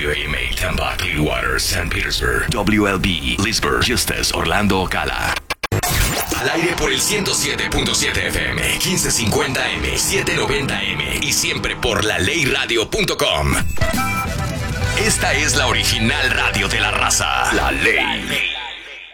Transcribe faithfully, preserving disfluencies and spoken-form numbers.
W A M A, Tampa, Clearwater, Saint Petersburg, W L B, Leesburg, Justus, Orlando, Ocala. Al aire por el ciento siete punto siete F M, quince cincuenta M, setecientos noventa M y siempre por la ley radio punto com. Esta es la original radio de la raza, La Ley.